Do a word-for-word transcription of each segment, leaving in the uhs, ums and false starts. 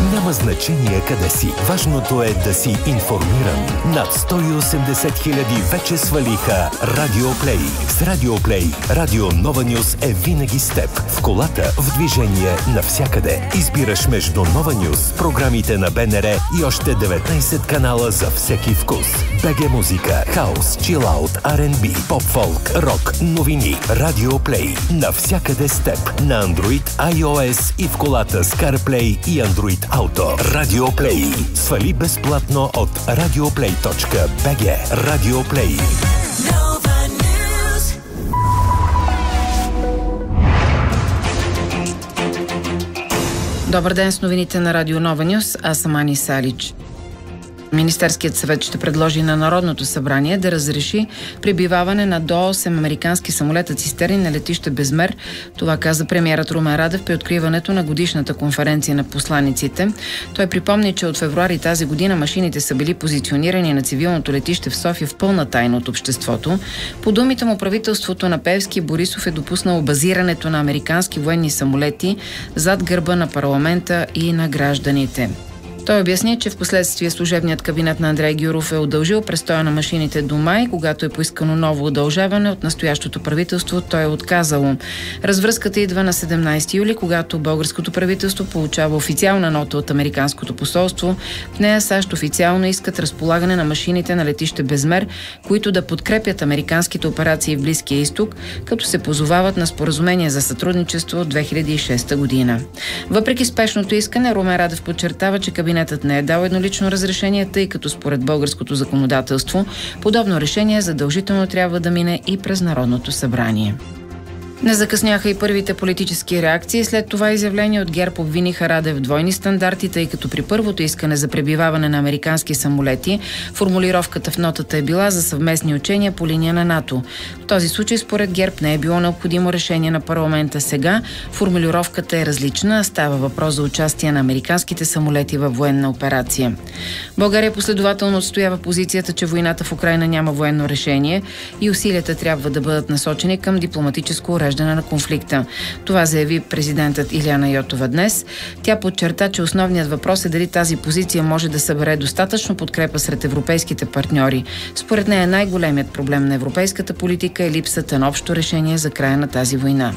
Няма значение къде си. Важното е да си информиран. Над сто и осемдесет хиляди вече свалиха Радиоплей. С Радиоплей Радио Нова Нюз е винаги с теб. В колата, в движение, навсякъде. Избираш между Нова Нюз, програмите на БНР и още деветнайсет канала за всеки вкус. БГ музика, хаус, чилаут, Ар енд Би, поп-фолк, рок, новини. Радиоплей. Навсякъде с теб. На Android, iOS и в колата с CarPlay и Android Auto. Радиоплей. Свали безплатно от радиоплей точка би джи. Радиоплей. Добър ден с новините на Радио Нова Нюз. Аз съм Ани Салич. Министерският съвет ще предложи на Народното събрание да разреши пребиваване на до осем американски самолета цистерни на летище Безмер. Това каза премиерът Румен Радев при откриването на годишната конференция на посланиците. Той припомни, че от февруари тази година машините са били позиционирани на цивилното летище в София в пълна тайна от обществото. По думите му, правителството на Пеевски и Борисов е допуснало базирането на американски военни самолети зад гърба на парламента и на гражданите. Той обясни, че в последствие служебният кабинет на Андрей Гюров е удължил престоя на машините до май, когато е поискано ново удължаване от настоящото правителство, той е отказало. Развръзката идва на седемнайсети юли, когато българското правителство получава официална нота от американското посолство. В нея САЩ официално искат разполагане на машините на летище Безмер, които да подкрепят американските операции в Близкия изток, като се позовават на споразумение за сътрудничество от две хиляди и шеста година. Въпреки спешното искане, Румен Радев подчертава, че кабинетът не е дал еднолично разрешение, тъй като според българското законодателство подобно решение задължително трябва да мине и през Народното събрание. Не закъсняха и първите политически реакции. След това изявление от ГЕРБ обвиниха Радев в двойни стандарти, тъй като при първото искане за пребиваване на американски самолети формулировката в нотата е била за съвместни учения по линия на НАТО. В този случай според ГЕРБ не е било необходимо решение на парламента. Сега формулировката е различна. Става въпрос за участие на американските самолети във военна операция. България последователно отстоява позицията, че войната в Украйна няма военно решение и усилията трябва да бъдат насочени към дипломатическо уреждане на конфликта. Това заяви президентът Илияна Йотова днес. Тя подчерта, че основният въпрос е дали тази позиция може да събере достатъчно подкрепа сред европейските партньори. Според нея най-големият проблем на европейската политика е липсата на общо решение за края на тази война.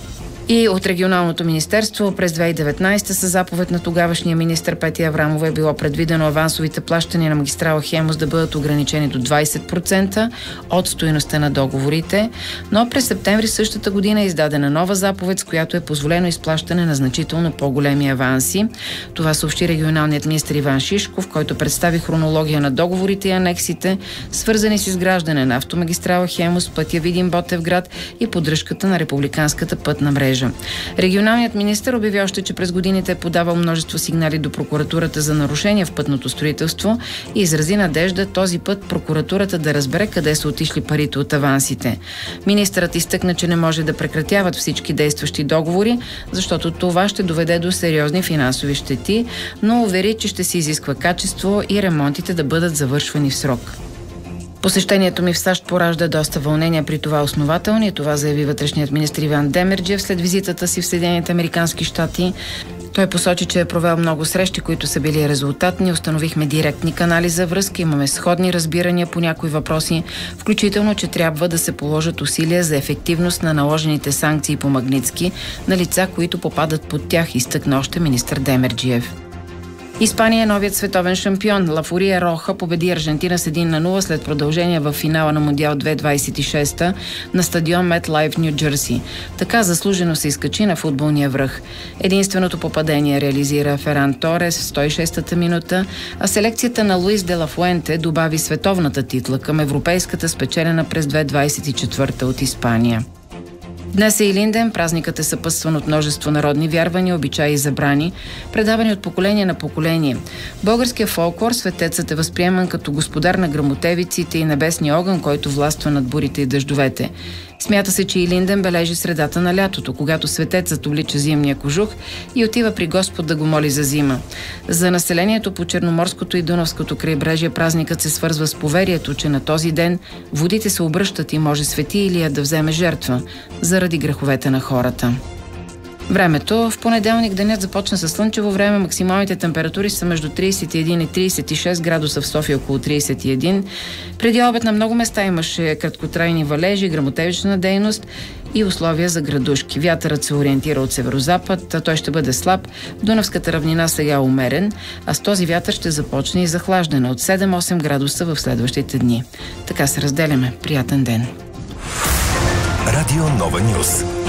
И от регионалното министерство през две хиляди и деветнайсета със заповед на тогавашния министър Петя Аврамова е било предвидено авансовите плащания на магистрала Хемус да бъдат ограничени до двайсет процента от стойността на договорите, но през септември същата година е издадена нова заповед, с която е позволено изплащане на значително по-големи аванси. Това съобщи регионалният министър Иван Шишков, който представи хронология на договорите и анексите, свързани с изграждане на автомагистрала Хемус, пътя Видин-Ботевград и поддръжката на републиканската пътна мрежа. Регионалният министър обяви още, че през годините е подавал множество сигнали до прокуратурата за нарушения в пътното строителство и изрази надежда този път прокуратурата да разбере къде са отишли парите от авансите. Министърът изтъкна, че не може да прекратяват всички действащи договори, защото това ще доведе до сериозни финансови щети, но увери, че ще се изисква качество и ремонтите да бъдат завършвани в срок. Посещението ми в САЩ поражда доста вълнения, при това основателни. Това заяви вътрешният министър Иван Демерджиев след визитата си в Съединените американски щати. Той посочи, че е провел много срещи, които са били резултатни. Установихме директни канали за връзка, имаме сходни разбирания по някои въпроси, включително, че трябва да се положат усилия за ефективност на наложените санкции по Магнитски на лица, които попадат под тях, изтъкна още министър Демерджиев. Испания е новият световен шампион. Ла Фурия Роха победи Аржентина с един на нула след продължение в финала на Мондиал две хиляди двайсет и шеста на стадион MetLife, Ню Джерси. Така заслужено се изкачи на футболния връх. Единственото попадение реализира Феран Торес в сто и шестата минута, а селекцията на Луис де ла Фуенте добави световната титла към европейската, спечелена през две хиляди двайсет и четвърта от Испания. Днес е Илинден, празникът е съпътстван от множество народни вярвания, обичаи и забрани, предавани от поколение на поколение. В българския фолклор светецът е възприеман като господар на гръмотевиците и небесния огън, който властва над бурите и дъждовете. Смята се, че Илинден бележи средата на лятото, когато светецът облича зимния кожух и отива при Господ да го моли за зима. За населението по Черноморското и Дунавското крайбрежие празникът се свързва с поверието, че на този ден водите се обръщат и може свети Илия да вземе жертва заради греховете на хората. Времето. В понеделник денят започна със слънчево време. Максималните температури са между трийсет и един и трийсет и шест градуса, в София около трийсет и един. Преди обед на много места имаше краткотрайни валежи, гръмотевична дейност и условия за градушки. Вятърът се ориентира от северозапад, а той ще бъде слаб. В Дунавската равнина сега умерен, а с този вятър ще започне и захлаждане от седем-осем градуса в следващите дни. Така се разделяме. Приятен ден! Радио Нова Нюс.